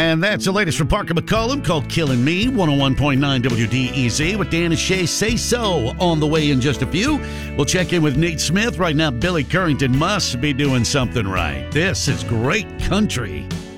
And that's the latest from Parker McCollum called Killing Me, 101.9 WDEZ with Dan and Shay Say So on the way in just a few. We'll check in with Nate Smith. Right now, Billy Currington must be doing something right. This is great country.